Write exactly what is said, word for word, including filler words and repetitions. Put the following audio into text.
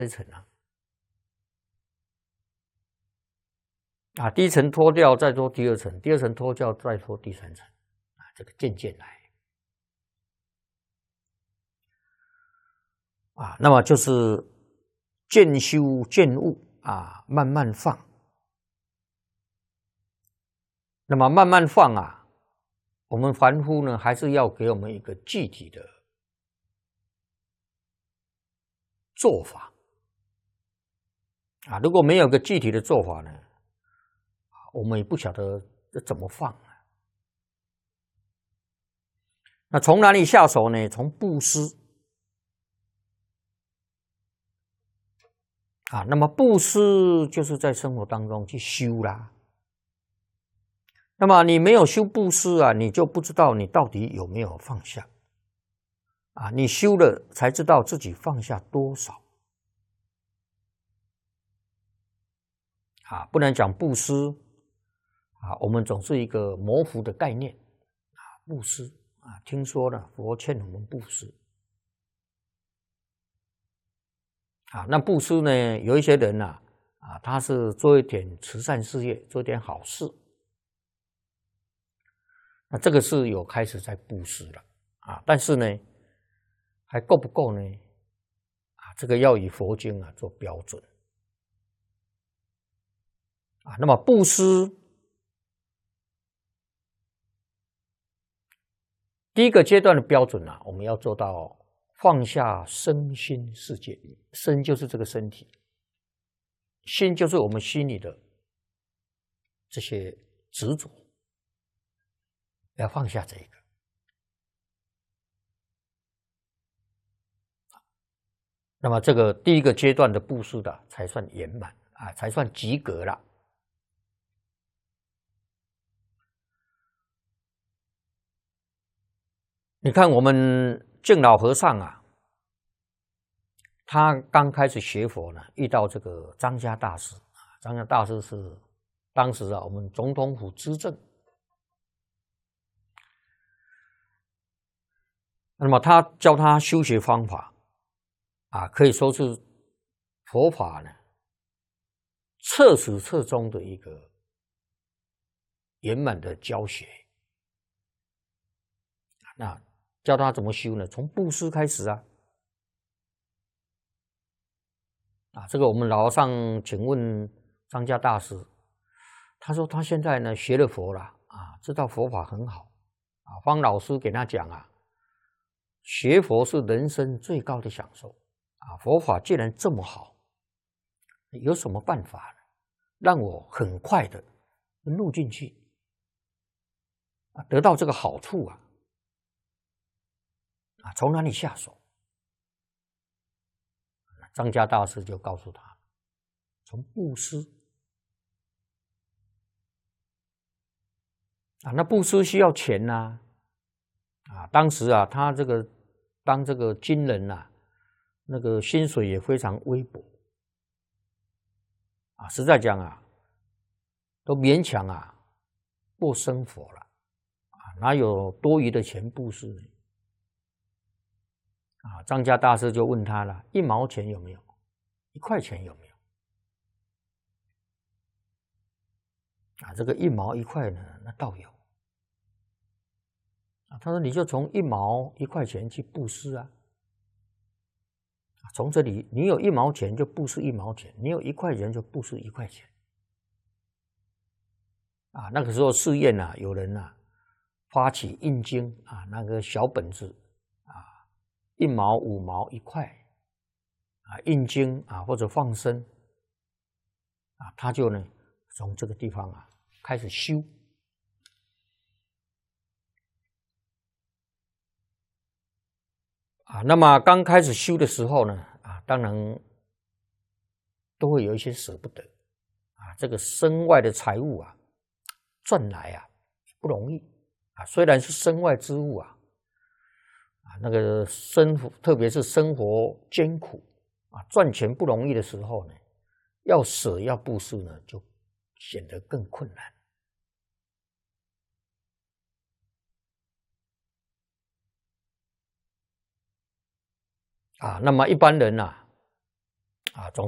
一层啊，啊，第一层脱掉，再脱第二层，第二层脱掉，再脱第三层，啊，这个渐渐来，啊，那么就是渐修渐悟啊，慢慢放。那么慢慢放啊，我们凡夫呢，还是要给我们一个具体的做法啊。如果没有个具体的做法呢，我们也不晓得怎么放啊。那从哪里下手呢？从布施啊。那么布施就是在生活当中去修啦。那么你没有修布施啊，你就不知道你到底有没有放下啊。你修了才知道自己放下多少啊。不能讲布施啊，我们总是一个模糊的概念啊。布施啊，听说了佛劝我们布施啊。那布施呢，有一些人呐 啊, 啊，他是做一点慈善事业，做一点好事。那这个是有开始在布施了啊，但是呢，还够不够呢？啊，这个要以佛经啊做标准啊。那么布施第一个阶段的标准啊，我们要做到放下身心世界，身就是这个身体，心就是我们心里的这些执着。要放下这个，那么这个第一个阶段的布施的才算圆满啊，才算及格了。你看我们净老和尚啊，他刚开始学佛呢，遇到这个张家大师啊，张家大师是当时啊我们总统府资政。那么他教他修学方法啊，可以说是佛法呢彻始彻终的一个圆满的教学。那教他怎么修呢？从布施开始啊。啊，这个我们老和尚请问张家大师，他说他现在呢学了佛了啊，知道佛法很好啊。方老师给他讲啊，学佛是人生最高的享受啊！佛法既然这么好，有什么办法让我很快的入进去啊，得到这个好处啊？啊，从哪里下手？张家大师就告诉他，从布施啊。那布施需要钱呐。啊，当时啊，他这个当这个军人呐、啊，那个薪水也非常微薄啊，实在讲啊，都勉强啊过生活了啊，哪有多余的钱布施呢？啊，张家大师就问他了，一毛钱有没有？一块钱有没有？啊，这个一毛一块呢，那倒有。他说：“你就从一毛一块钱去布施啊，从这里你有一毛钱就布施一毛钱，你有一块钱就布施一块钱。啊，那个时候寺院啊，有人啊发起印经啊，那个小本子啊，一毛、五毛、一块啊，印经啊或者放生啊，他就呢从这个地方啊开始修。”啊，那么刚开始修的时候呢，啊，当然都会有一些舍不得，啊，这个身外的财物啊，赚来啊不容易啊，虽然是身外之物啊，啊，那个生活特别是生活艰苦啊，赚钱不容易的时候呢，要舍要布施呢，就显得更困难。啊，那么一般人呐、啊， 啊，总。